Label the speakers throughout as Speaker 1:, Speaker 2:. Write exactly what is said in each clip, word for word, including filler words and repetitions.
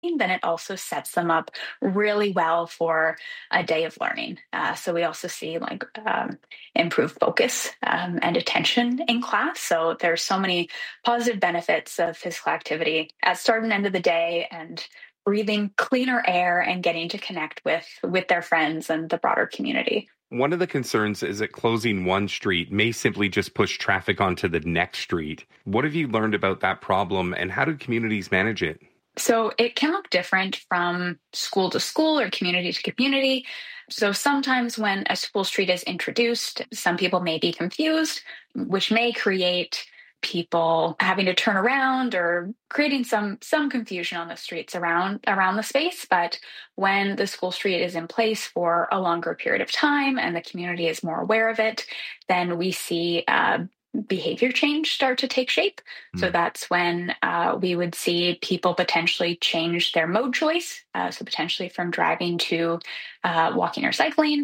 Speaker 1: then it also sets them up really well for a day of learning. Uh, so we also see like um, improved focus um, and attention in class. So there's so many positive benefits of physical activity at start and end of the day, and breathing cleaner air and getting to connect with with their friends and the broader community.
Speaker 2: One of the concerns is that closing one street may simply just push traffic onto the next street. What have you learned about that problem, and how do communities manage it?
Speaker 1: So it can look different from school to school or community to community. So sometimes when a school street is introduced, some people may be confused, which may create people having to turn around or creating some some confusion on the streets around around the space. But when the school street is in place for a longer period of time and the community is more aware of it, then we see uh, behavior change start to take shape. Mm. So that's when uh, we would see people potentially change their mode choice. Uh, so potentially from driving to uh, walking or cycling,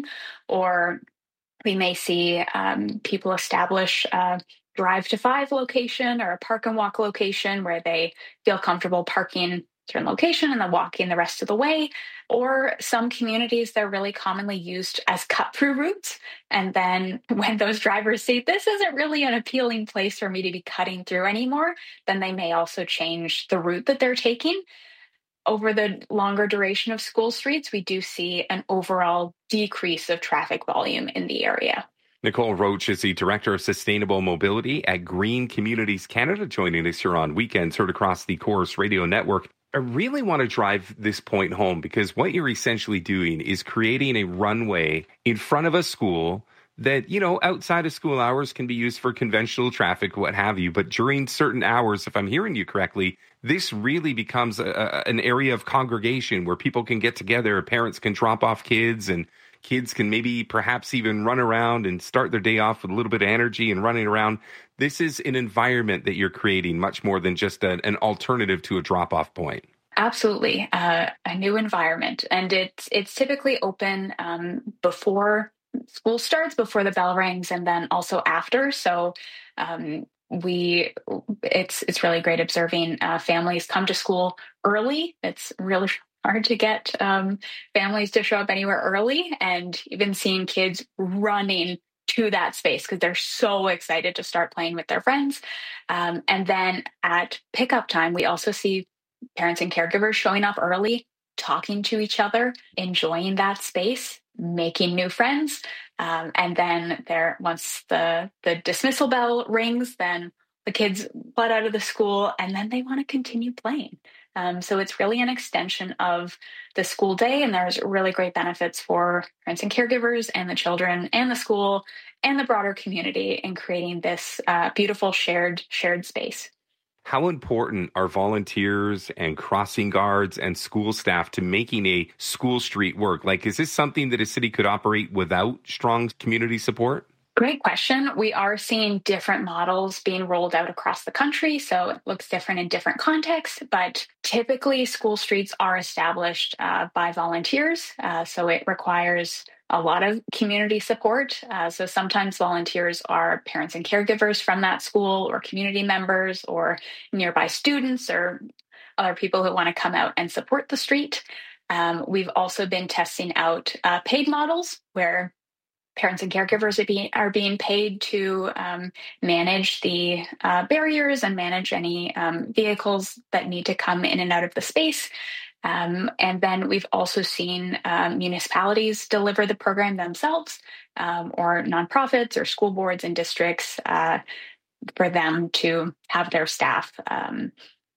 Speaker 1: or we may see um, people establish a drive to five location or a park and walk location where they feel comfortable parking a certain location and then walking the rest of the way. Or some communities, they're really commonly used as cut-through routes. And then when those drivers see this isn't really an appealing place for me to be cutting through anymore, then they may also change the route that they're taking. Over the longer duration of school streets, we do see an overall decrease of traffic volume in the area.
Speaker 2: Nicole Roach is the Director of Sustainable Mobility at Green Communities Canada, joining us here on Weekends, heard across the Corus Radio Network. I really want to drive this point home, because what you're essentially doing is creating a runway in front of a school that, you know, outside of school hours can be used for conventional traffic, what have you. But during certain hours, if I'm hearing you correctly, this really becomes a, a, an area of congregation where people can get together, parents can drop off kids, and kids can maybe perhaps even run around and start their day off with a little bit of energy and running around. This is an environment that you're creating much more than just a, an alternative to a drop-off point.
Speaker 1: Absolutely. Uh, a new environment. And it's it's typically open um, before school starts, before the bell rings, and then also after. So um, we it's it's really great observing uh, families come to school early. It's really hard to get um, families to show up anywhere early, and even seeing kids running to that space because they're so excited to start playing with their friends. Um, and then at pickup time, we also see parents and caregivers showing up early, talking to each other, enjoying that space, making new friends. Um, and then there, once the, the dismissal bell rings, then the kids let out of the school and then they want to continue playing. Um, so it's really an extension of the school day, and there's really great benefits for parents and caregivers and the children and the school and the broader community in creating this uh, beautiful shared shared space.
Speaker 2: How important are volunteers and crossing guards and school staff to making a school street work? Like, is this something that a city could operate without strong community support?
Speaker 1: Great question. We are seeing different models being rolled out across the country, so it looks different in different contexts, but typically school streets are established uh, by volunteers, uh, so it requires a lot of community support. Uh, so sometimes volunteers are parents and caregivers from that school, or community members, or nearby students, or other people who want to come out and support the street. Um, we've also been testing out uh, paid models where parents and caregivers are being, are being paid to um, manage the uh, barriers and manage any um, vehicles that need to come in and out of the space. Um, and then we've also seen um, municipalities deliver the program themselves, um, or nonprofits or school boards and districts uh, for them to have their staff um,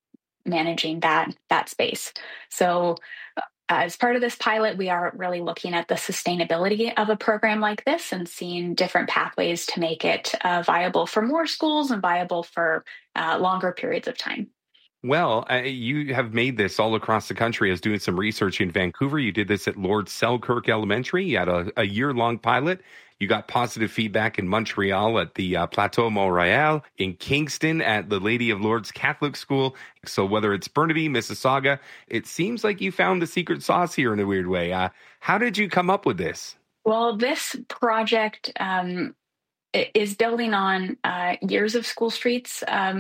Speaker 1: managing that, that space. So as part of this pilot, we are really looking at the sustainability of a program like this and seeing different pathways to make it uh, viable for more schools and viable for uh, longer periods of time.
Speaker 2: Well, uh, you have made this all across the country. I was doing some research in Vancouver. You did this at Lord Selkirk Elementary. You had a, a year-long pilot. You got positive feedback in Montreal at the uh, Plateau Mont-Royal, in Kingston at the Lady of Lourdes Catholic School. So whether it's Burnaby, Mississauga, it seems like you found the secret sauce here in a weird way. Uh, how did you come up with this?
Speaker 1: Well, this project um, is building on uh, years of school streets um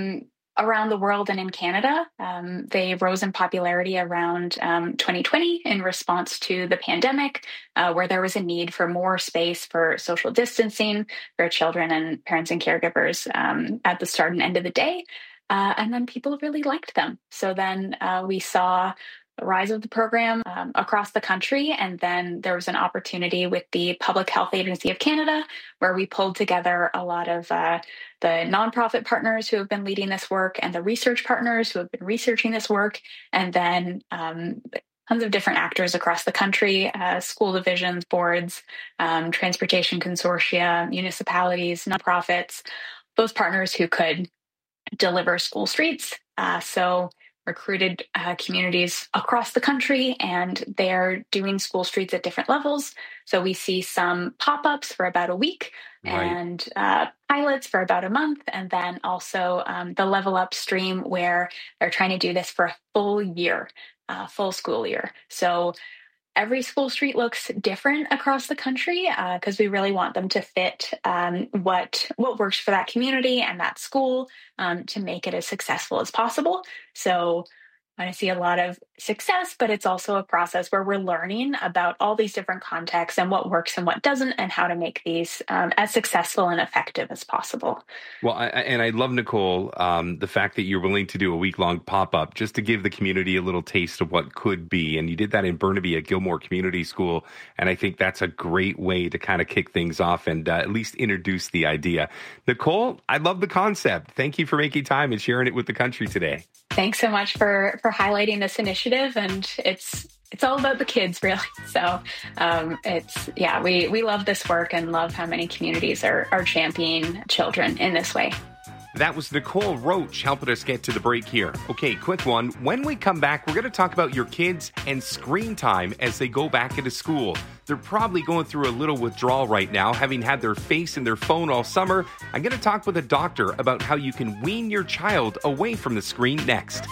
Speaker 1: around the world and in Canada. Um, they rose in popularity around um, twenty twenty in response to the pandemic, uh, where there was a need for more space for social distancing for children and parents and caregivers um, at the start and end of the day. Uh, and then people really liked them. So then uh, we saw the rise of the program um, across the country. And then there was an opportunity with the Public Health Agency of Canada, where we pulled together a lot of uh, the nonprofit partners who have been leading this work and the research partners who have been researching this work. And then um, tons of different actors across the country, uh, school divisions, boards, um, transportation consortia, municipalities, nonprofits, those partners who could deliver school streets. Uh, so recruited uh, communities across the country, and they're doing school streets at different levels. So we see some pop-ups for about a week right. and uh, pilots for about a month, and then also um, the Level Up stream where they're trying to do this for a full year, uh, full school year. So every school street looks different across the country because uh, we really want them to fit um, what what works for that community and that school um, to make it as successful as possible. So I see a lot of success, but it's also a process where we're learning about all these different contexts and what works and what doesn't, and how to make these um, as successful and effective as possible.
Speaker 2: Well, I, and I love, Nicole, um, the fact that you're willing to do a week-long pop-up just to give the community a little taste of what could be. And you did that in Burnaby at Gilmore Community School. And I think that's a great way to kind of kick things off and uh, at least introduce the idea. Nicole, I love the concept. Thank you for making time and sharing it with the country today.
Speaker 1: Thanks so much for, for highlighting this initiative. And it's it's all about the kids, really. So um, it's, yeah, we, we love this work and love how many communities are, are championing children in this way.
Speaker 2: That was Nicole Roach helping us get to the break here. Okay, quick one. When we come back, we're going to talk about your kids and screen time as they go back into school. They're probably going through a little withdrawal right now, having had their face in their phone all summer. I'm going to talk with a doctor about how you can wean your child away from the screen next.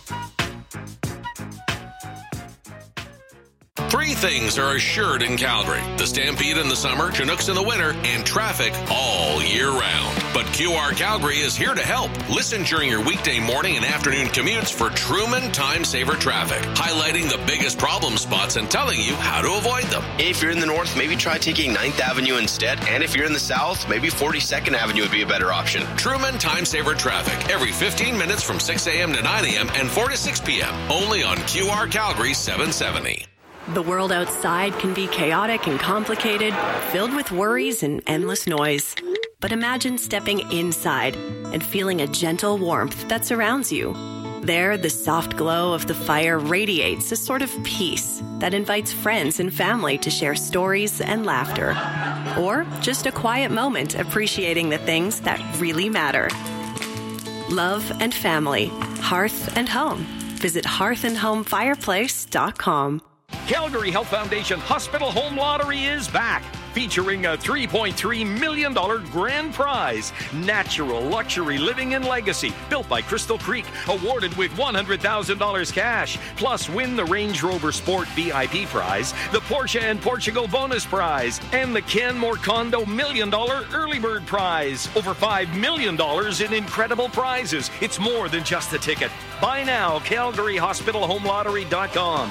Speaker 3: Three things are assured in Calgary: the Stampede in the summer, Chinooks in the winter, and traffic all year round. But Q R Calgary is here to help. Listen during your weekday morning and afternoon commutes for Truman Time Saver Traffic, highlighting the biggest problem spots and telling you how to avoid them.
Speaker 4: If you're in the north, maybe try taking ninth Avenue instead. And if you're in the south, maybe forty-second Avenue would be a better option.
Speaker 3: Truman Time Saver Traffic, every fifteen minutes from six a.m. to nine a.m. and four to six p.m. Only on Q R Calgary seven seventy.
Speaker 5: The world outside can be chaotic and complicated, filled with worries and endless noise. But imagine stepping inside and feeling a gentle warmth that surrounds you. There, the soft glow of the fire radiates a sort of peace that invites friends and family to share stories and laughter. Or just a quiet moment appreciating the things that really matter. Love and family, hearth and home. Visit hearth and home fireplace dot com.
Speaker 6: Calgary Health Foundation Hospital Home Lottery is back, featuring a three point three million dollars grand prize. Natural luxury living and legacy, built by Crystal Creek, awarded with one hundred thousand dollars cash. Plus, win the Range Rover Sport V I P prize, the Porsche and Portugal bonus prize, and the Ken Morcondo million dollar early bird prize. Over five million dollars in incredible prizes. It's more than just a ticket. Buy now, Calgary Hospital Home Lottery dot com.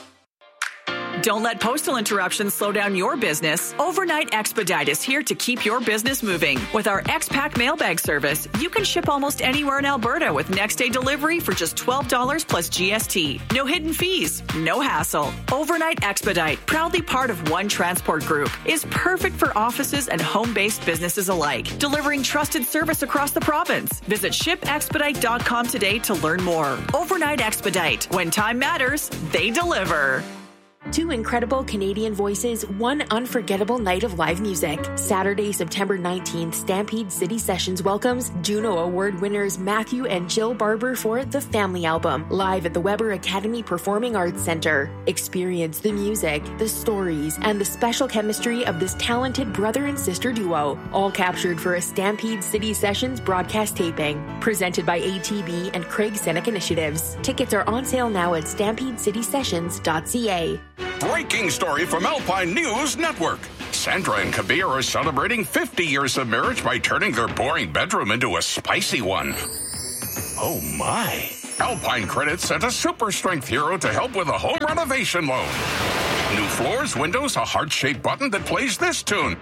Speaker 7: Don't let postal interruptions slow down your business. Overnight Expedite is here to keep your business moving. With our X-Pack mailbag service, you can ship almost anywhere in Alberta with next-day delivery for just twelve dollars plus G S T. No hidden fees, no hassle. Overnight Expedite, proudly part of One Transport Group, is perfect for offices and home-based businesses alike, delivering trusted service across the province. Visit ship expedite dot com today to learn more. Overnight Expedite. When time matters, they deliver.
Speaker 8: Two incredible Canadian voices, one unforgettable night of live music. Saturday, September nineteenth, Stampede City Sessions welcomes Juno Award winners Matthew and Jill Barber for The Family Album, live at the Weber Academy Performing Arts Centre. Experience the music, the stories, and the special chemistry of this talented brother and sister duo, all captured for a Stampede City Sessions broadcast taping. Presented by A T B and Craig Seneca Initiatives. Tickets are on sale now at stampede city sessions dot c a.
Speaker 9: Breaking story from Alpine News Network. Sandra and Kabir are celebrating fifty years of marriage by turning their boring bedroom into a spicy one. Oh, my. Alpine Credit sent a super strength hero to help with a home renovation loan. New floors, windows, a heart-shaped button that plays this tune.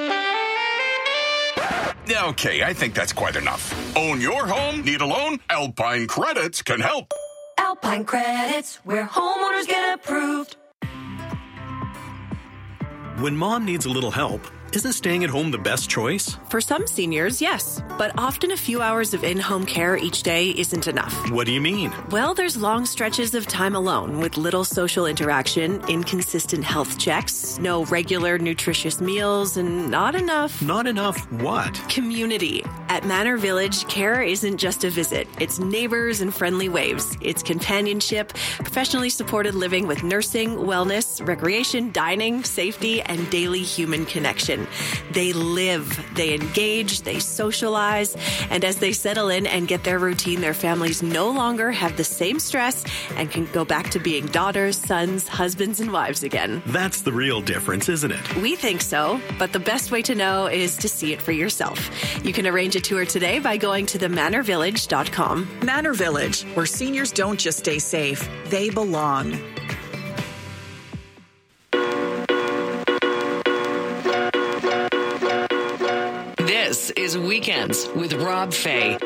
Speaker 9: Okay, I think that's quite enough. Own your home? Need a loan? Alpine Credits can help.
Speaker 10: Alpine Credits, where homeowners get approved.
Speaker 11: When mom needs a little help, isn't staying at home the best choice?
Speaker 5: For some seniors, yes. But often a few hours of in-home care each day isn't enough.
Speaker 11: What do you mean?
Speaker 5: Well, there's long stretches of time alone with little social interaction, inconsistent health checks, no regular nutritious meals, and not enough...
Speaker 11: Not enough what?
Speaker 5: Community. At Manor Village, care isn't just a visit. It's neighbors and friendly waves. It's companionship, professionally supported living with nursing, wellness, recreation, dining, safety, and daily human connection. They live, they engage, they socialize, and as they settle in and get their routine, their families no longer have the same stress and can go back to being daughters, sons, husbands, and wives again.
Speaker 11: That's the real difference, isn't it?
Speaker 5: We think so, but the best way to know is to see it for yourself. You can arrange a tour today by going to the manor village dot com.
Speaker 7: Manor Village, where seniors don't just stay safe, they belong.
Speaker 12: This is Weekends with Rob Fay.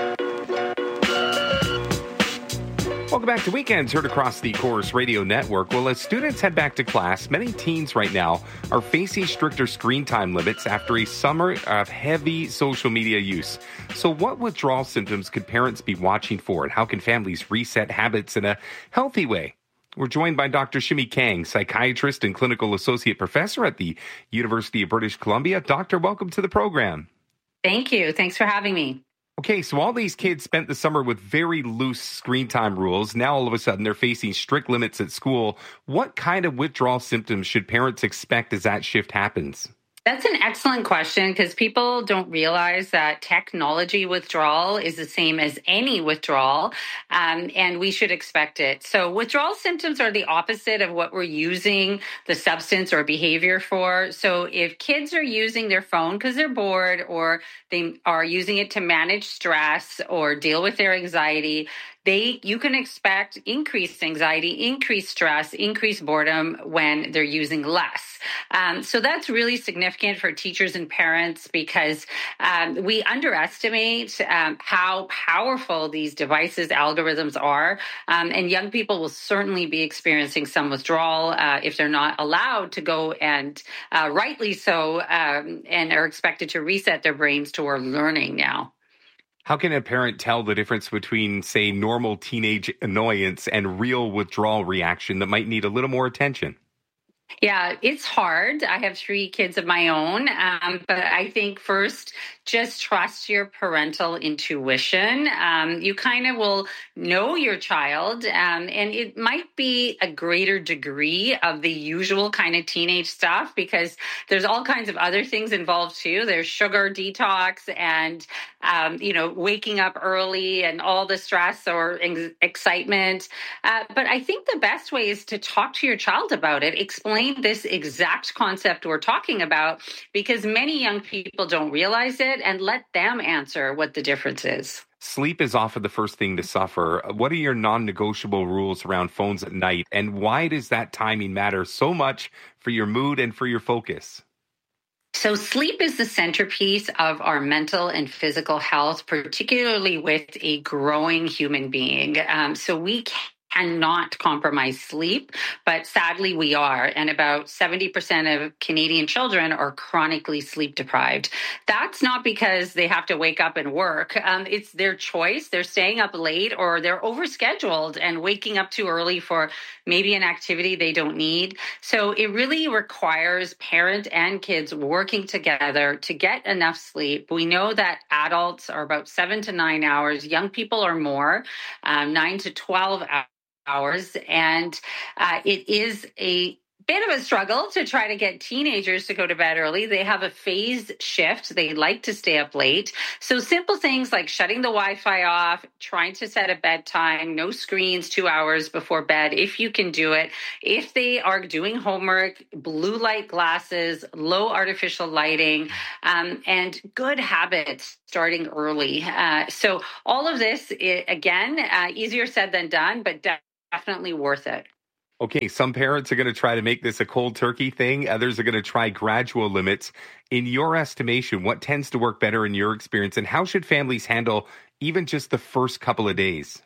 Speaker 2: Welcome back to Weekends, heard across the Chorus Radio Network. Well, as students head back to class, many teens right now are facing stricter screen time limits after a summer of heavy social media use. So what withdrawal symptoms could parents be watching for, and how can families reset habits in a healthy way? We're joined by Doctor Shimi Kang, psychiatrist and clinical associate professor at the University of British Columbia. Doctor, welcome to the program.
Speaker 13: Thank you. Thanks for having me.
Speaker 2: Okay, so all these kids spent the summer with very loose screen time rules. Now, all of a sudden, they're facing strict limits at school. What kind of withdrawal symptoms should parents expect as that shift happens?
Speaker 13: That's an excellent question because people don't realize that technology withdrawal is the same as any withdrawal, um, and we should expect it. So withdrawal symptoms are the opposite of what we're using the substance or behavior for. So if kids are using their phone because they're bored, or they are using it to manage stress or deal with their anxiety, They, you can expect increased anxiety, increased stress, increased boredom when they're using less. Um, so that's really significant for teachers and parents because um, we underestimate um, how powerful these devices, algorithms are. Um, and young people will certainly be experiencing some withdrawal uh, if they're not allowed to go and uh, rightly so, um, and are expected to reset their brains toward learning now.
Speaker 2: How can a parent tell the difference between, say, normal teenage annoyance and real withdrawal reaction that might need a little more attention?
Speaker 13: Yeah, it's hard. I have three kids of my own, um, but I think first, just trust your parental intuition. Um, you kind of will know your child, um, and it might be a greater degree of the usual kind of teenage stuff because there's all kinds of other things involved too. There's sugar detox and, um, you know, waking up early and all the stress or ex- excitement. Uh, but I think the best way is to talk to your child about it, explain this exact concept we're talking about, because many young people don't realize it, and let them answer what the difference is.
Speaker 2: Sleep is often the first thing to suffer. What are your non-negotiable rules around phones at night, and why does that timing matter so much for your mood and for your focus?
Speaker 13: So sleep is the centerpiece of our mental and physical health, particularly with a growing human being. Um, so we can cannot compromise sleep, but sadly we are. And about seventy percent of Canadian children are chronically sleep deprived. That's not because they have to wake up and work. Um, it's their choice. They're staying up late or they're overscheduled and waking up too early for maybe an activity they don't need. So it really requires parent and kids working together to get enough sleep. We know that adults are about seven to nine hours. Young people are more, um, nine to twelve hours. hours. And uh, it is a bit of a struggle to try to get teenagers to go to bed early. They have a phase shift. They like to stay up late. So simple things like shutting the Wi-Fi off, trying to set a bedtime, no screens two hours before bed, if you can do it. If they are doing homework, blue light glasses, low artificial lighting, um, and good habits starting early. Uh, so all of this, again, uh, easier said than done, but definitely worth it.
Speaker 2: Okay, some parents are going to try to make this a cold turkey thing. Others are going to try gradual limits. In your estimation, what tends to work better in your experience, and how should families handle even just the first couple of days?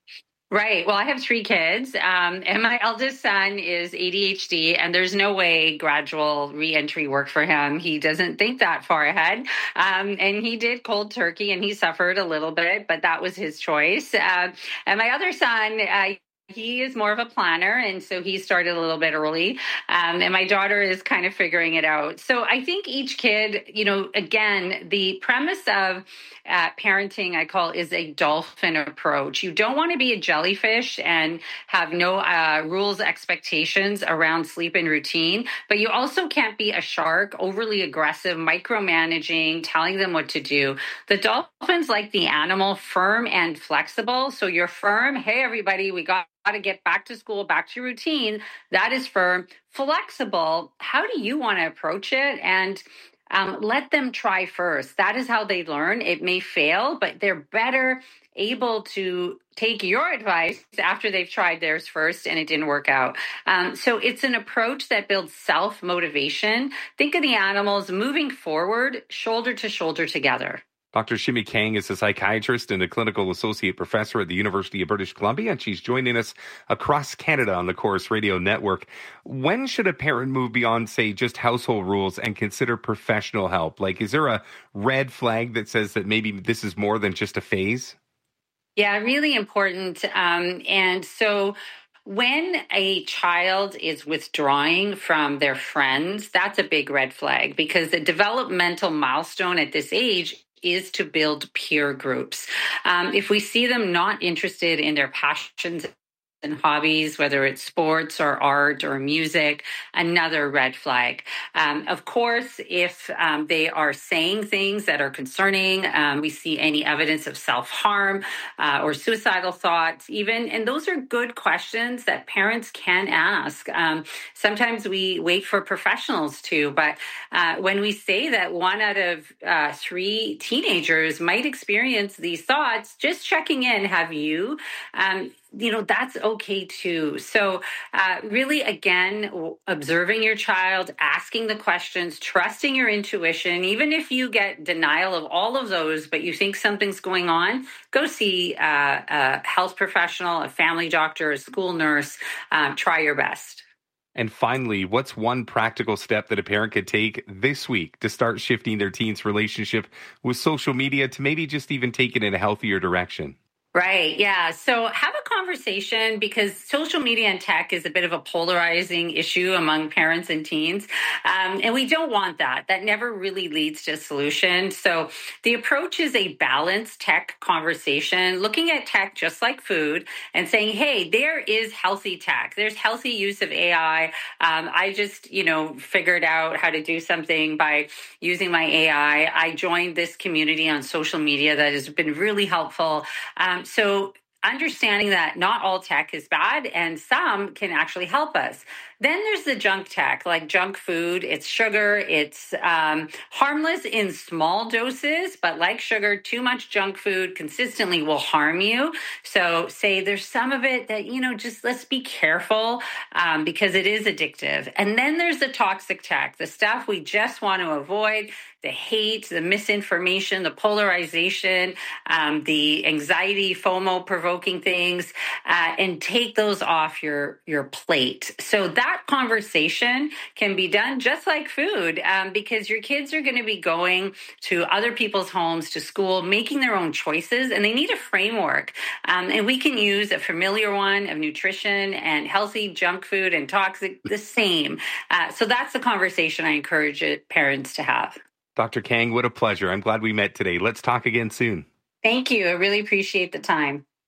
Speaker 13: Right. Well, I have three kids, um, and my eldest son is A D H D, and there's no way gradual reentry worked for him. He doesn't think that far ahead, um, and he did cold turkey, and he suffered a little bit, but that was his choice. Uh, and my other son, uh, he is more of a planner, and so he started a little bit early, um, and my daughter is kind of figuring it out. So I think each kid, you know, again, the premise of uh, parenting, I call, is a dolphin approach. You don't want to be a jellyfish and have no uh, rules, expectations around sleep and routine, but you also can't be a shark, overly aggressive, micromanaging, telling them what to do. The dolphin's like the animal, firm and flexible. So you're firm. Hey, everybody, we got to get back to school, back to routine. That is firm. Flexible, how do you want to approach it? And um, let them try first. That is how they learn. It may fail, but they're better able to take your advice after they've tried theirs first and it didn't work out. Um, so it's an approach that builds self-motivation. Think of the animals moving forward, shoulder to shoulder together.
Speaker 2: Doctor Shimi Kang is a psychiatrist and a clinical associate professor at the University of British Columbia, and she's joining us across Canada on the Corus Radio Network. When should a parent move beyond, say, just household rules and consider professional help? Like, is there a red flag that says that maybe this is more than just a phase?
Speaker 13: Yeah, really important. Um, and so when a child is withdrawing from their friends, that's a big red flag, because the developmental milestone at this age is to build peer groups. Um, if we see them not interested in their passions and hobbies, whether it's sports or art or music, another red flag. Um, of course, if um, they are saying things that are concerning, um, we see any evidence of self-harm uh, or suicidal thoughts even, and those are good questions that parents can ask. Um, sometimes we wait for professionals to, but uh, when we say that one out of uh, three teenagers might experience these thoughts, just checking in, have you? Um, you know, that's okay too. So uh, really, again, observing your child, asking the questions, trusting your intuition. Even if you get denial of all of those, but you think something's going on, go see uh, a health professional, a family doctor, a school nurse. Uh, try your best.
Speaker 2: And finally, what's one practical step that a parent could take this week to start shifting their teen's relationship with social media to maybe just even take it in a healthier direction?
Speaker 13: Right. Yeah. So have a conversation, because social media and tech is a bit of a polarizing issue among parents and teens. Um, and we don't want that. That never really leads to a solution. So the approach is a balanced tech conversation, looking at tech just like food and saying, hey, there is healthy tech. There's healthy use of A I. Um, I just, you know, figured out how to do something by using my A I. I joined this community on social media that has been really helpful. Um, So understanding that not all tech is bad and some can actually help us. Then there's the junk tech, like junk food. It's sugar. It's um, harmless in small doses, but like sugar, too much junk food consistently will harm you. So say there's some of it that, you know, just let's be careful um, because it is addictive. And then there's the toxic tech, the stuff we just want to avoid, the hate, the misinformation, the polarization, um, the anxiety, FOMO provoking things, uh, and take those off your, your plate. So that conversation can be done just like food, um, because your kids are going to be going to other people's homes, to school, making their own choices, and they need a framework. Um, and we can use a familiar one of nutrition and healthy junk food and toxic, the same. Uh, so that's the conversation I encourage parents to have.
Speaker 2: Doctor Kang, what a pleasure. I'm glad we met today. Let's talk again soon.
Speaker 13: Thank you. I really appreciate the time.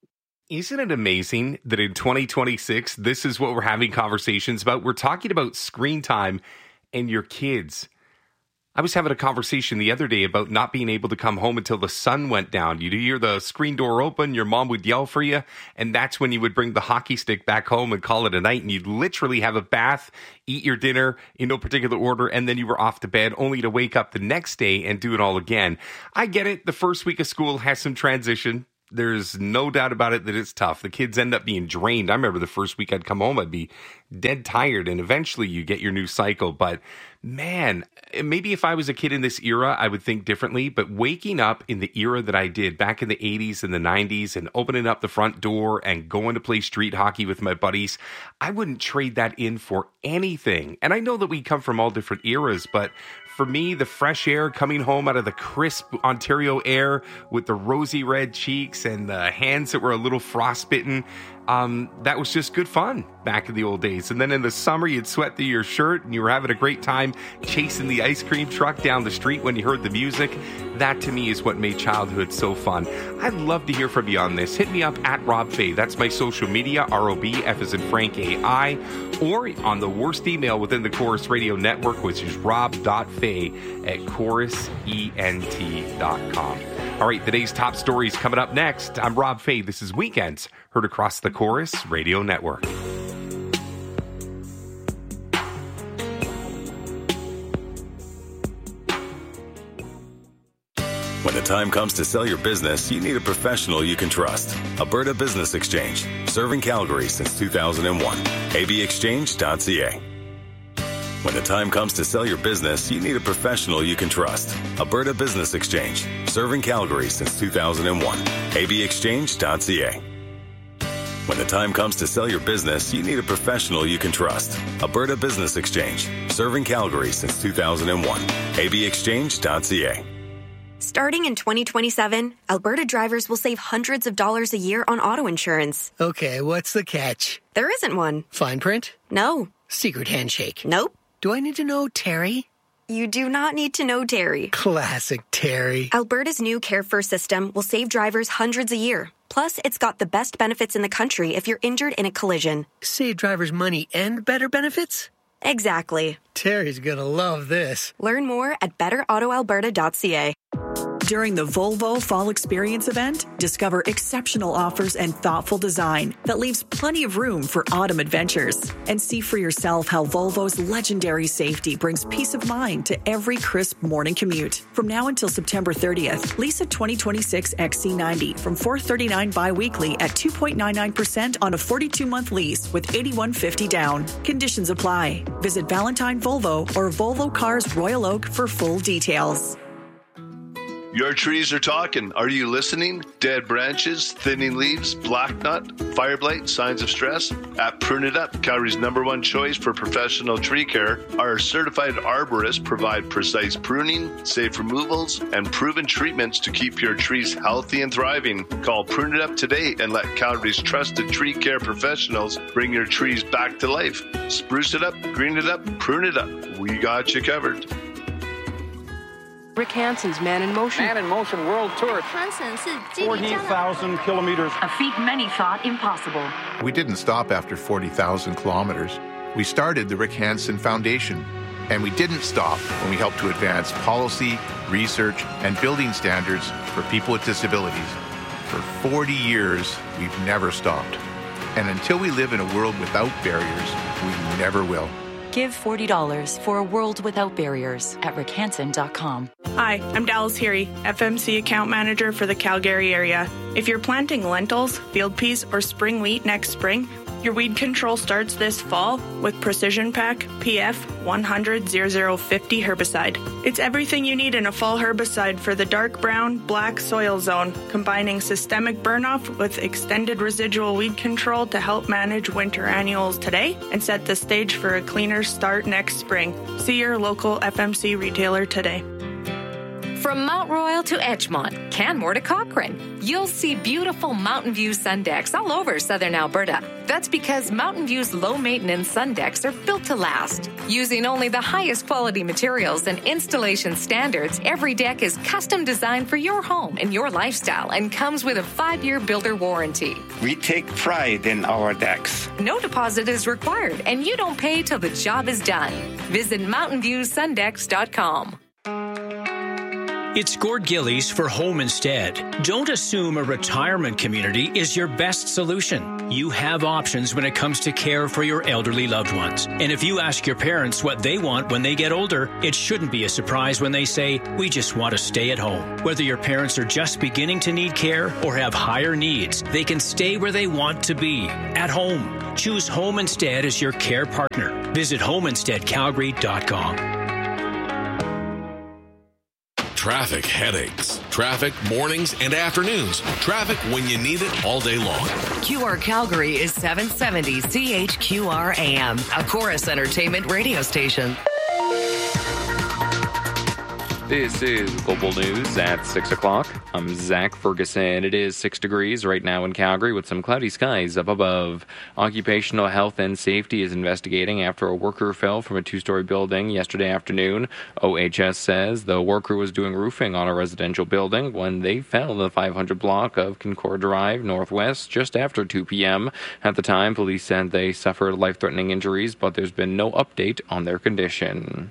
Speaker 2: Isn't it amazing that in twenty twenty-six, this is what we're having conversations about? We're talking about screen time and your kids. I was having a conversation the other day about not being able to come home until the sun went down. You'd hear the screen door open, your mom would yell for you, and that's when you would bring the hockey stick back home and call it a night, and you'd literally have a bath, eat your dinner in no particular order, and then you were off to bed, only to wake up the next day and do it all again. I get it. The first week of school has some transition. There's no doubt about it that it's tough. The kids end up being drained. I remember the first week I'd come home, I'd be dead tired, and eventually you get your new cycle. But man, maybe if I was a kid in this era, I would think differently. But waking up in the era that I did back in the eighties and the nineties and opening up the front door and going to play street hockey with my buddies, I wouldn't trade that in for anything. And I know that we come from all different eras, but for me, the fresh air coming home out of the crisp Ontario air with the rosy red cheeks and the hands that were a little frostbitten, um, that was just good fun back in the old days. And then in the summer, you'd sweat through your shirt and you were having a great time chasing the ice cream truck down the street when you heard the music. That to me is what made childhood so fun. I'd love to hear from you on this. Hit me up at Rob Fay. That's my social media, R O B, F as in Frank, A I, or on the worst email within the Chorus Radio Network, which is rob.fay at chorus ent dot com. All right, today's top stories coming up next. I'm Rob Fay. This is Weekends, heard across the Chorus Radio Network.
Speaker 14: When the time comes to sell your business, you need a professional you can trust. Alberta Business Exchange, serving Calgary since two thousand one. a b exchange dot c a. When the time comes to sell your business, you need a professional you can trust. Alberta Business Exchange, serving Calgary since two thousand one. a b exchange dot c a. When the time comes to sell your business, you need a professional you can trust. Alberta Business Exchange, serving Calgary since two thousand one. a b exchange dot c a.
Speaker 15: Starting in twenty twenty-seven, Alberta drivers will save hundreds of dollars a year on auto insurance.
Speaker 16: Okay, what's the catch?
Speaker 15: There isn't one.
Speaker 16: Fine print?
Speaker 15: No.
Speaker 16: Secret handshake?
Speaker 15: Nope.
Speaker 16: Do I need to know Terry?
Speaker 15: You do not need to know Terry.
Speaker 16: Classic Terry.
Speaker 15: Alberta's new Care First system will save drivers hundreds a year. Plus, it's got the best benefits in the country if you're injured in a collision.
Speaker 16: Save drivers money and better benefits?
Speaker 15: Exactly.
Speaker 16: Terry's gonna love this.
Speaker 15: Learn more at better auto alberta dot c a.
Speaker 7: During the Volvo Fall Experience event, discover exceptional offers and thoughtful design that leaves plenty of room for autumn adventures. And see for yourself how Volvo's legendary safety brings peace of mind to every crisp morning commute. From now until September thirtieth, lease a twenty twenty-six X C ninety from four hundred thirty-nine dollars bi-weekly at two point nine nine percent on a forty-two month lease with eighty-one fifty down. Conditions apply. Visit Valentine Volvo or Volvo Cars Royal Oak for full details.
Speaker 17: Your trees are talking. Are you listening? Dead branches, thinning leaves, black nut, fire blight, signs of stress? At Prune It Up, Calgary's number one choice for professional tree care, our certified arborists provide precise pruning, safe removals, and proven treatments to keep your trees healthy and thriving. Call Prune It Up today and let Calgary's trusted tree care professionals bring your trees back to life. Spruce it up, green it up, prune it up. We got you covered.
Speaker 18: Rick Hansen's Man in Motion.
Speaker 19: Man in Motion World Tour. forty thousand kilometers.
Speaker 20: A feat many thought impossible.
Speaker 21: We didn't stop after forty thousand kilometers. We started the Rick Hansen Foundation. And we didn't stop when we helped to advance policy, research, and building standards for people with disabilities. For forty years, we've never stopped. And until we live in a world without barriers, we never will.
Speaker 22: Give forty dollars for a world without barriers at rick hansen dot com.
Speaker 23: Hi, I'm Dallas Heary, F M C Account Manager for the Calgary area. If you're planting lentils, field peas, or spring wheat next spring, your weed control starts this fall with Precision Pack P F one hundred zero zero fifty herbicide. It's everything you need in a fall herbicide for the dark brown, black soil zone, combining systemic burn-off with extended residual weed control to help manage winter annuals today and set the stage for a cleaner start next spring. See your local F M C retailer today.
Speaker 1: From Mount Royal to Edgemont, Canmore to Cochrane, you'll see beautiful Mountain View sun decks all over southern Alberta. That's because Mountain View's low-maintenance sun decks are built to last. Using only the highest quality materials and installation standards, every deck is custom designed for your home and your lifestyle and comes with a five-year builder warranty.
Speaker 3: We take pride in our decks.
Speaker 1: No deposit is required, and you don't pay till the job is done. Visit mountain view sun decks dot com.
Speaker 4: It's Gord Gillies for Home Instead. Don't assume a retirement community is your best solution. You have options when it comes to care for your elderly loved ones. And if you ask your parents what they want when they get older, it shouldn't be a surprise when they say, we just want to stay at home. Whether your parents are just beginning to need care or have higher needs, they can stay where they want to be, at home. Choose Home Instead as your care partner. Visit home instead calgary dot com.
Speaker 24: Traffic headaches. Traffic mornings and afternoons. Traffic when you need it all day long.
Speaker 12: Q R Calgary is seven seventy C H Q R A M, a Chorus Entertainment radio station.
Speaker 2: This is Global News at six o'clock. I'm Zach Ferguson. It is six degrees right now in Calgary with some cloudy skies up above. Occupational Health and Safety is investigating after a worker fell from a two-story building yesterday afternoon. O H S says the worker was doing roofing on a residential building when they fell in the five hundred block of Concord Drive Northwest just after two p.m. At the time, police said they suffered life-threatening injuries, but there's been no update on their condition.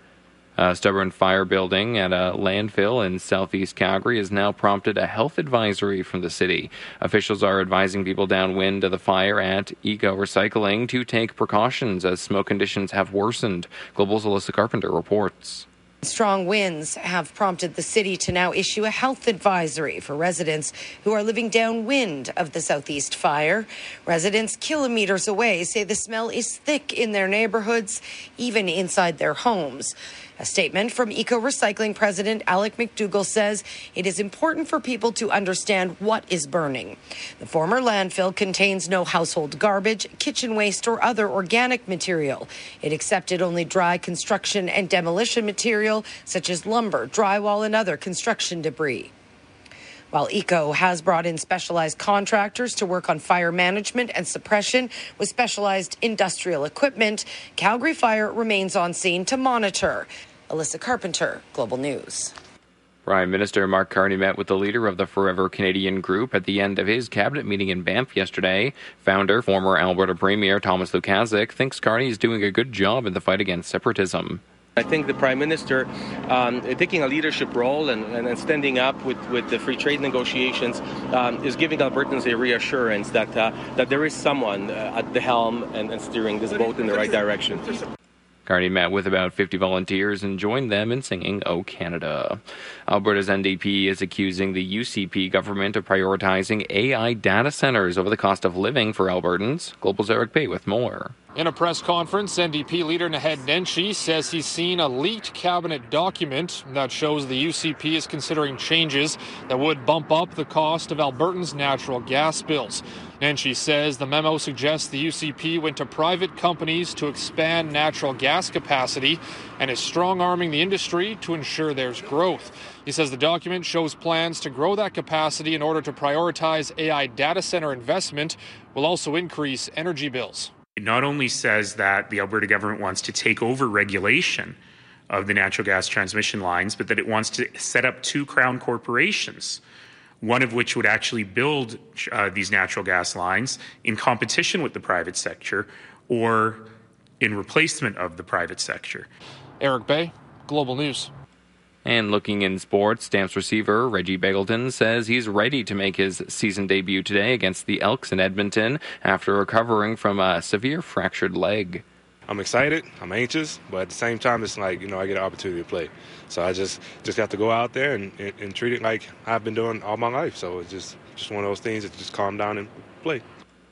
Speaker 2: A stubborn fire building at a landfill in southeast Calgary has now prompted a health advisory from the city. Officials are advising people downwind of the fire at Eco Recycling to take precautions as smoke conditions have worsened. Global's Alyssa Carpenter reports.
Speaker 25: Strong winds have prompted the city to now issue a health advisory for residents who are living downwind of the southeast fire. Residents kilometers away say the smell is thick in their neighborhoods, even inside their homes. A statement from Eco Recycling President Alec McDougall says it is important for people to understand what is burning. The former landfill contains no household garbage, kitchen waste, or other organic material. It accepted only dry construction and demolition material, such as lumber, drywall, and other construction debris. While Eco has brought in specialized contractors to work on fire management and suppression with specialized industrial equipment, Calgary Fire remains on scene to monitor. Alyssa Carpenter, Global News.
Speaker 2: Prime Minister Mark Carney met with the leader of the Forever Canadian Group at the end of his cabinet meeting in Banff yesterday. Founder, former Alberta Premier Thomas Lukaszuk thinks Carney is doing a good job in the fight against separatism.
Speaker 26: I think the Prime Minister um, taking a leadership role and, and standing up with, with the free trade negotiations um, is giving Albertans a reassurance that uh, that there is someone uh, at the helm and, and steering this boat in the right direction.
Speaker 2: Carney met with about fifty volunteers and joined them in singing O Canada. Alberta's N D P is accusing the U C P government of prioritizing A I data centers over the cost of living for Albertans. Global's Eric Bay with more.
Speaker 27: In a press conference, N D P leader Naheed Nenshi says he's seen a leaked cabinet document that shows the U C P is considering changes that would bump up the cost of Albertans' natural gas bills. Nenshi says the memo suggests the U C P went to private companies to expand natural gas capacity and is strong-arming the industry to ensure there's growth. He says the document shows plans to grow that capacity in order to prioritize A I data center investment, will also increase energy bills.
Speaker 28: It not only says that the Alberta government wants to take over regulation of the natural gas transmission lines, but that it wants to set up two crown corporations, one of which would actually build uh, these natural gas lines in competition with the private sector or in replacement of the private sector.
Speaker 27: Eric Bay, Global News.
Speaker 2: And looking in sports, Stamps receiver Reggie Begelton says he's ready to make his season debut today against the Elks in Edmonton after recovering from a severe fractured leg.
Speaker 29: I'm excited, I'm anxious, but at the same time, it's like, you know, I get an opportunity to play. So I just just got to go out there and, and, and treat it like I've been doing all my life. So it's just, just one of those things that just calm down and play.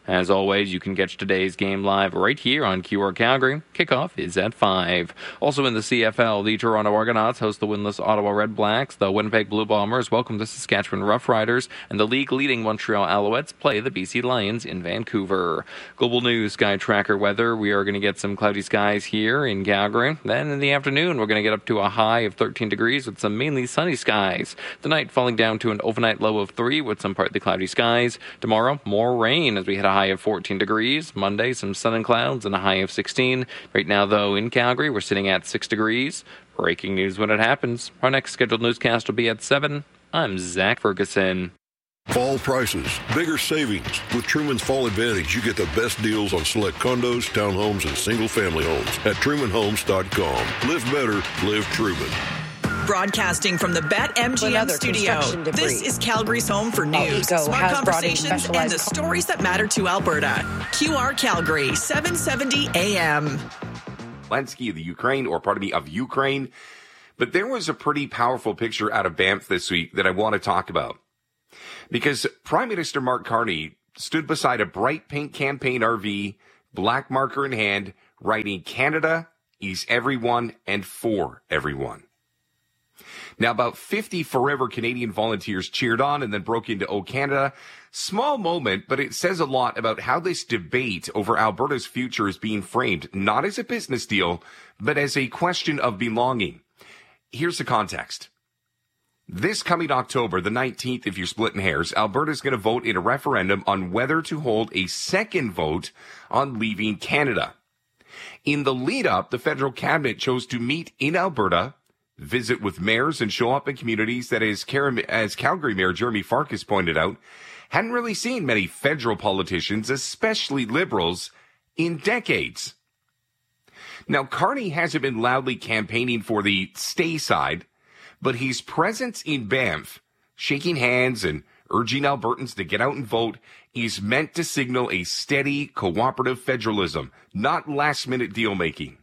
Speaker 5: As always, you can catch today's game live right here on Q R Calgary. Kickoff is at five. Also in the C F L, the Toronto Argonauts host the winless Ottawa Red Blacks. The Winnipeg Blue Bombers welcome the Saskatchewan Roughriders. And the league-leading Montreal Alouettes play the B C Lions in Vancouver. Global News Sky Tracker weather. We are going to get some cloudy skies here in Calgary. Then in the afternoon, we're going to get up to a high of thirteen degrees with some mainly sunny skies. Tonight, falling down to an overnight low of three with some partly cloudy skies. Tomorrow, more rain as we hit a high of fourteen degrees. Monday, some sun and clouds and a high of sixteen. Right now, though, in Calgary, we're sitting at six degrees. Breaking news when it happens. Our next scheduled newscast will be at seven. I'm Zach Ferguson.
Speaker 6: Fall prices, bigger savings. With Truman's Fall Advantage, you get the best deals on select condos, townhomes, and single-family homes at truman homes dot com. Live better, live Truman.
Speaker 7: Broadcasting from the BetMGM studio, this is Calgary's home for news, smart conversations, and the stories that matter to Alberta. Q R Calgary, seven seventy A M.
Speaker 2: Zelensky of the Ukraine, or pardon me, of Ukraine. But there was a pretty powerful picture out of Banff this week that I want to talk about. Because Prime Minister Mark Carney stood beside a bright pink campaign R V, black marker in hand, writing Canada is everyone and for everyone. Now, about fifty Forever Canadian volunteers cheered on and then broke into O Canada. Small moment, but it says a lot about how this debate over Alberta's future is being framed, not as a business deal, but as a question of belonging. Here's the context. This coming October, the nineteenth, if you're splitting hairs, Alberta's going to vote in a referendum on whether to hold a second vote on leaving Canada. In the lead up, the federal cabinet chose to meet in Alberta, visit with mayors, and show up in communities that, as, Car- as Calgary Mayor Jeremy Farkas pointed out, hadn't really seen many federal politicians, especially Liberals, in decades. Now, Carney hasn't been loudly campaigning for the stay side, but his presence in Banff, shaking hands and urging Albertans to get out and vote, is meant to signal a steady, cooperative federalism, not last-minute deal-making.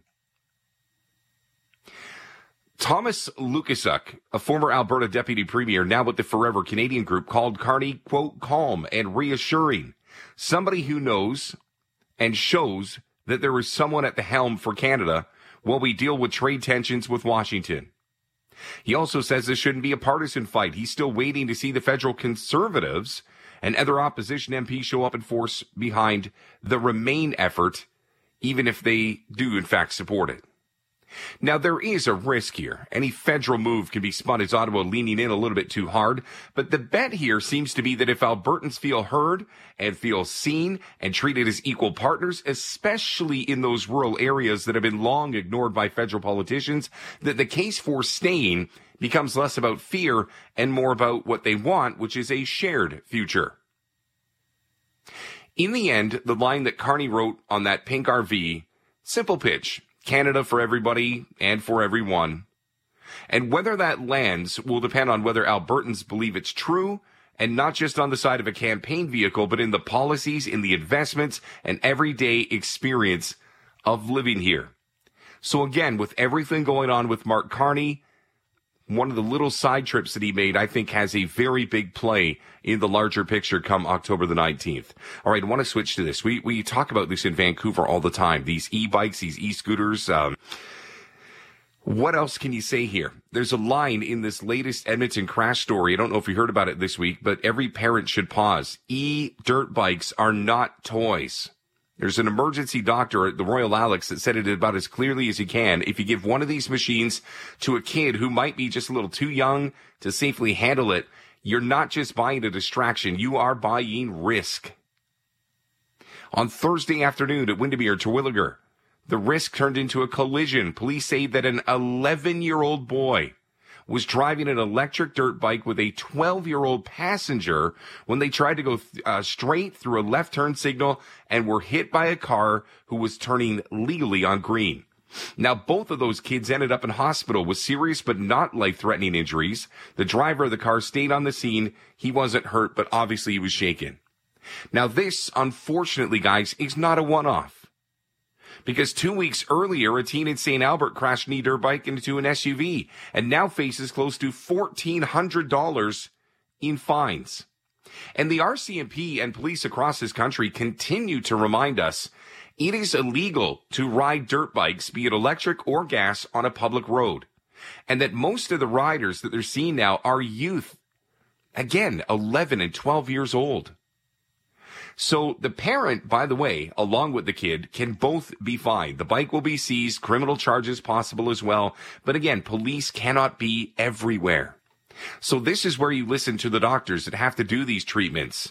Speaker 2: Thomas Lukaszuk, a former Alberta deputy premier, now with the Forever Canadian Group, called Carney, quote, calm and reassuring. Somebody who knows and shows that there is someone at the helm for Canada while we deal with trade tensions with Washington. He also says this shouldn't be a partisan fight. He's still waiting to see the federal Conservatives and other opposition M Ps show up in force behind the Remain effort, even if they do, in fact, support it. Now, there is a risk here. Any federal move can be spun as Ottawa leaning in a little bit too hard. But the bet here seems to be that if Albertans feel heard and feel seen and treated as equal partners, especially in those rural areas that have been long ignored by federal politicians, that the case for staying becomes less about fear and more about what they want, which is a shared future. In the end, the line that Carney wrote on that pink R V, simple pitch. Canada for everybody and for everyone. And whether that lands will depend on whether Albertans believe it's true, and not just on the side of a campaign vehicle, but in the policies, in the investments, and everyday experience of living here. So again, with everything going on with Mark Carney, one of the little side trips that he made, I think, has a very big play in the larger picture come October the nineteenth. All right, I want to switch to this. We we talk about this in Vancouver all the time, these e-bikes, these e-scooters. Um, what else can you say here? There's a line in this latest Edmonton crash story. I don't know if you heard about it this week, but every parent should pause. E-dirt bikes are not toys. There's an emergency doctor at the Royal Alex that said it about as clearly as he can. If you give one of these machines to a kid who might be just a little too young to safely handle it, you're not just buying a distraction, you are buying risk. On Thursday afternoon at Windermere Terwilliger, the risk turned into a collision. Police say that an eleven-year-old boy was driving an electric dirt bike with a twelve-year-old passenger when they tried to go th- uh, straight through a left turn signal and were hit by a car who was turning legally on green. Now, both of those kids ended up in hospital with serious but not life-threatening injuries. The driver of the car stayed on the scene. He wasn't hurt, but obviously he was shaken. Now, this, unfortunately, guys, is not a one-off. Because two weeks earlier, a teen in Saint Albert crashed an e-dirt bike into an S U V and now faces close to fourteen hundred dollars in fines. And the R C M P and police across this country continue to remind us it is illegal to ride dirt bikes, be it electric or gas, on a public road. And that most of the riders that they're seeing now are youth. Again, eleven and twelve years old. So the parent, by the way, along with the kid, can both be fined. The bike will be seized, criminal charges possible as well. But again, police cannot be everywhere. So this is where you listen to the doctors that have to do these treatments.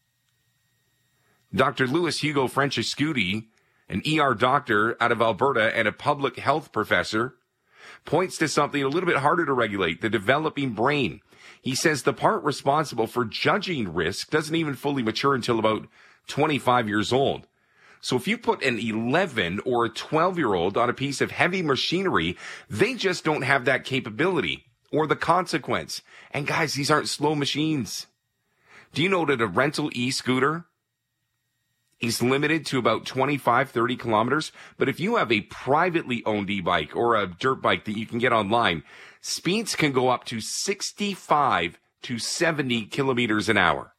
Speaker 2: Doctor Louis Hugo Francescuti, an E R doctor out of Alberta and a public health professor, points to something a little bit harder to regulate, the developing brain. He says the part responsible for judging risk doesn't even fully mature until about twenty-five years old. So if you put an eleven or a twelve-year-old on a piece of heavy machinery, they just don't have that capability or the consequence. And guys, these aren't slow machines. Do you know that a rental e-scooter is limited to about twenty-five, thirty kilometers? But if you have a privately owned e-bike or a dirt bike that you can get online, speeds can go up to sixty-five to seventy kilometers an hour.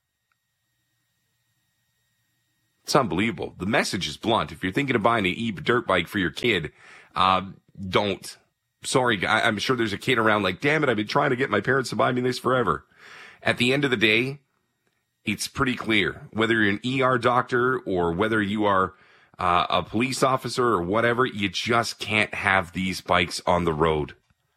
Speaker 2: It's unbelievable. The message is blunt. If you're thinking of buying an e-dirt bike for your kid, uh, don't. Sorry, I, I'm sure there's a kid around like, damn it, I've been trying to get my parents to buy me this forever. At the end of the day, it's pretty clear. Whether you're an E R doctor or whether you are uh, a police officer or whatever, you just can't have these bikes on the road.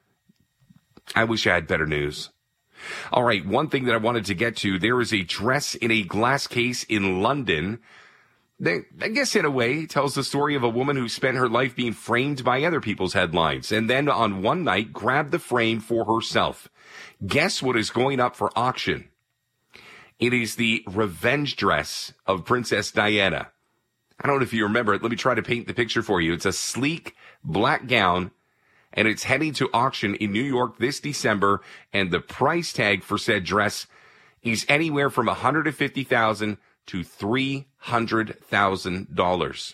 Speaker 2: I wish I had better news. All right, one thing that I wanted to get to, there is a dress in a glass case in London that, I guess in a way, tells the story of a woman who spent her life being framed by other people's headlines and then on one night grabbed the frame for herself. Guess what is going up for auction? It is the revenge dress of Princess Diana. I don't know if you remember it. Let me try to paint the picture for you. It's a sleek black gown, and it's heading to auction in New York this December, and the price tag for said dress is anywhere from one hundred fifty thousand dollars to three hundred thousand dollars.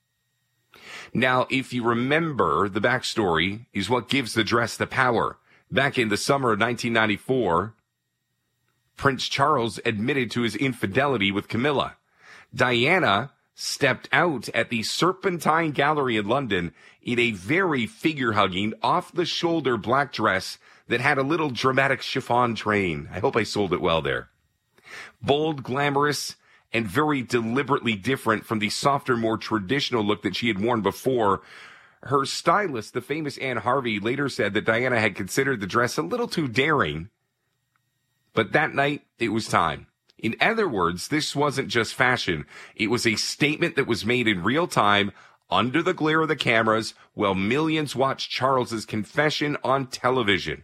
Speaker 2: Now, if you remember, the backstory is what gives the dress the power. Back in the summer of nineteen ninety-four, Prince Charles admitted to his infidelity with Camilla. Diana stepped out at the Serpentine Gallery in London in a very figure-hugging, off-the-shoulder black dress that had a little dramatic chiffon train. I hope I sold it well there. Bold, glamorous, and very deliberately different from the softer, more traditional look that she had worn before. Her stylist, the famous Anne Harvey, later said that Diana had considered the dress a little too daring. But that night, it was time. In other words, this wasn't just fashion. It was a statement that was made in real time, under the glare of the cameras, while millions watched Charles's confession on television.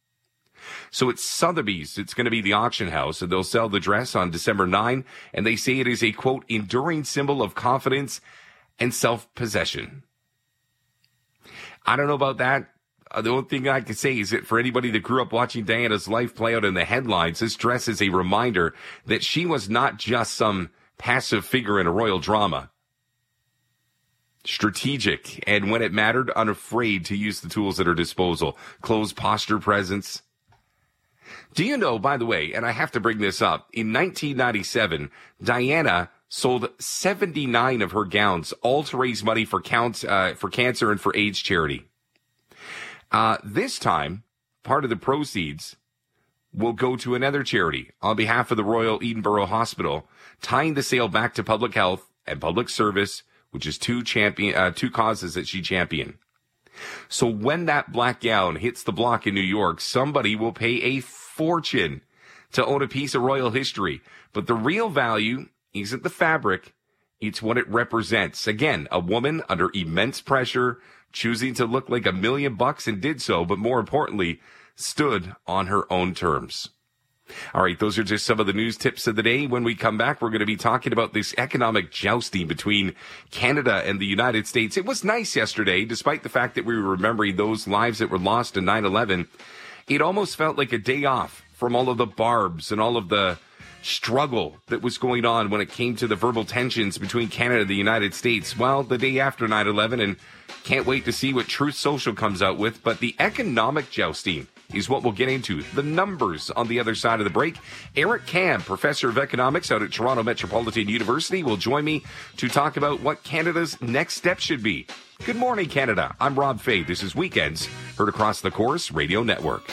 Speaker 2: So it's Sotheby's. It's going to be the auction house, and they'll sell the dress on December ninth, and they say it is a, quote, enduring symbol of confidence and self-possession. I don't know about that. Uh, the only thing I can say is that for anybody that grew up watching Diana's life play out in the headlines, this dress is a reminder that she was not just some passive figure in a royal drama. Strategic, and when it mattered, unafraid to use the tools at her disposal. Clothes, posture, presence. Do you know, by the way, and I have to bring this up, in nineteen ninety-seven, Diana sold seventy-nine of her gowns, all to raise money for, count, uh, for cancer and for AIDS charity. Uh, this time, part of the proceeds will go to another charity on behalf of the Royal Edinburgh Hospital, tying the sale back to public health and public service, which is two champion, uh, two causes that she championed. So when that black gown hits the block in New York, somebody will pay a fortune to own a piece of royal history. But the real value isn't the fabric, it's what it represents. Again, a woman under immense pressure, choosing to look like a million bucks, and did so, but more importantly, stood on her own terms. All right, those are just some of the news tips of the day. When we come back, we're going to be talking about this economic jousting between Canada and the United States. It was nice yesterday, despite the fact that we were remembering those lives that were lost in nine eleven. It almost felt like a day off from all of the barbs and all of the struggle that was going on when it came to the verbal tensions between Canada and the United States. Well, the day after nine eleven, and can't wait to see what Truth Social comes out with. But the economic jousting is what we'll get into. The numbers on the other side of the break. Eric Kam, professor of economics out at Toronto Metropolitan University, will join me to talk about what Canada's next step should be. Good morning, Canada. I'm Rob Fay. This is Weekends, heard across the Chorus Radio Network.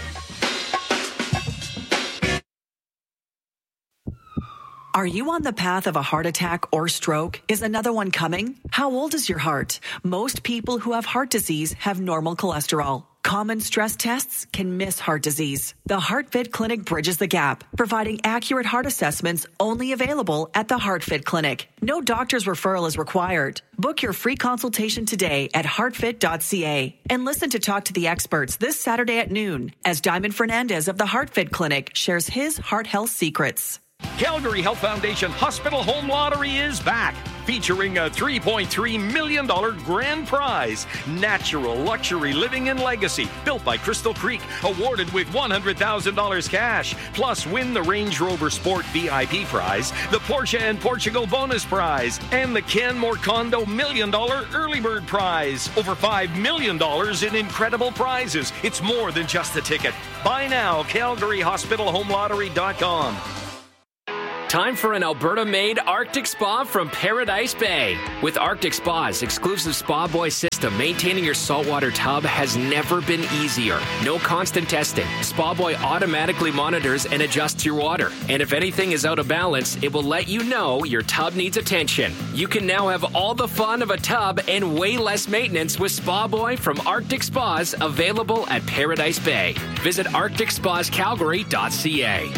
Speaker 7: Are you on the path of a heart attack or stroke? Is another one coming? How old is your heart? Most people who have heart disease have normal cholesterol. Common stress tests can miss heart disease. The HeartFit Clinic bridges the gap, providing accurate heart assessments only available at the HeartFit Clinic. No doctor's referral is required. Book your free consultation today at heartfit dot c a and listen to Talk to the Experts this Saturday at noon as Diamond Fernandez of the HeartFit Clinic shares his heart health secrets.
Speaker 8: Calgary Health Foundation Hospital Home Lottery is back, featuring a three point three million dollars grand prize. Natural Luxury Living and Legacy, built by Crystal Creek, awarded with one hundred thousand dollars cash. Plus, win the Range Rover Sport V I P prize, the Porsche and Portugal bonus prize, and the Canmore Condo million dollar early bird prize. Over five million dollars in incredible prizes. It's more than just a ticket. Buy now, calgary hospital home lottery dot com.
Speaker 9: Time for an Alberta-made Arctic Spa from Paradise Bay. With Arctic Spa's exclusive Spa Boy system, maintaining your saltwater tub has never been easier. No constant testing. Spa Boy automatically monitors and adjusts your water. And if anything is out of balance, it will let you know your tub needs attention. You can now have all the fun of a tub and way less maintenance with Spa Boy from Arctic Spas, available at Paradise Bay. Visit arctic spas calgary dot c a.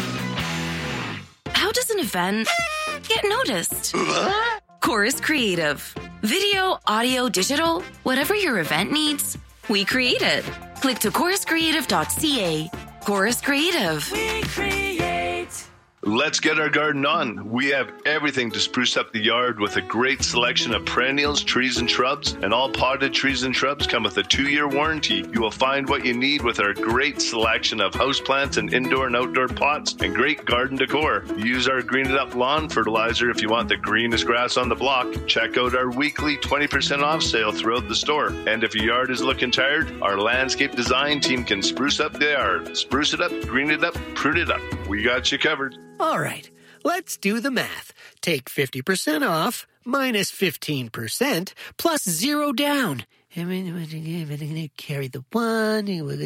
Speaker 10: How does an event get noticed? Chorus Creative. Video, audio, digital, whatever your event needs, we create it. Click to chorus creative dot c a. Chorus Creative.
Speaker 11: We create.
Speaker 13: Let's get our garden on. We have everything to spruce up the yard with a great selection of perennials, trees, and shrubs. And all potted trees and shrubs come with a two-year warranty. You will find what you need with our great selection of houseplants and indoor and outdoor pots and great garden decor. Use our Green It Up lawn fertilizer if you want the greenest grass on the block. Check out our weekly twenty percent off sale throughout the store. And if your yard is looking tired, our landscape design team can spruce up the yard. Spruce it up, green it up, prune it up. We got you covered.
Speaker 14: All right, let's do the math. Take fifty percent off, minus fifteen percent, plus zero down. Carry the one.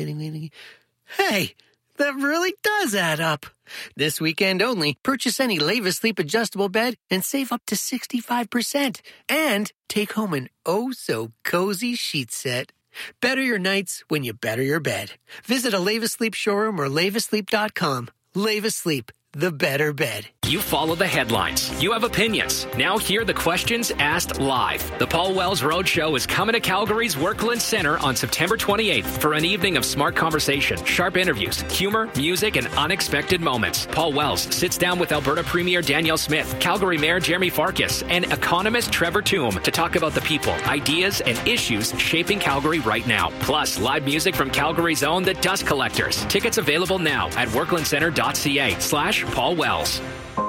Speaker 14: Hey, that really does add up. This weekend only, purchase any Leva Sleep adjustable bed and save up to sixty-five percent. And take home an oh-so-cozy sheet set. Better your nights when you better your bed. Visit a Leva Sleep showroom or leva sleep dot com. Leva Sleep, the better bed.
Speaker 9: You follow the headlines. You have opinions. Now hear the questions asked live. The Paul Wells Roadshow is coming to Calgary's Workland Centre on September twenty-eighth for an evening of smart conversation, sharp interviews, humor, music, and unexpected moments. Paul Wells sits down with Alberta Premier Danielle Smith, Calgary Mayor Jeremy Farkas, and economist Trevor Toome to talk about the people, ideas, and issues shaping Calgary right now. Plus, live music from Calgary's own The Dust Collectors. Tickets available now at workland centre dot c a slash Paul Wells.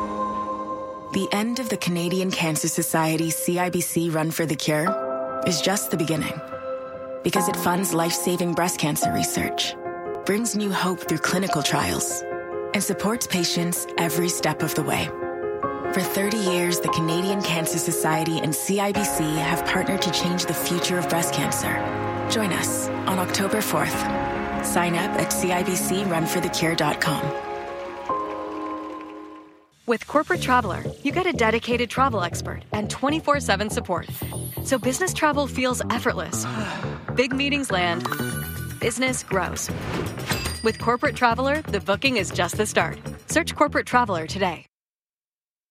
Speaker 15: The end of the Canadian Cancer Society C I B C Run for the Cure is just the beginning. Because it funds life-saving breast cancer research, brings new hope through clinical trials, and supports patients every step of the way. For thirty years, the Canadian Cancer Society and C I B C have partnered to change the future of breast cancer. Join us on October fourth. Sign up at c i b c run for the cure dot com.
Speaker 16: With Corporate Traveler, you get a dedicated travel expert and twenty-four seven support. So business travel feels effortless. Big meetings land. Business grows. With Corporate Traveler, the booking is just the start. Search Corporate Traveler today.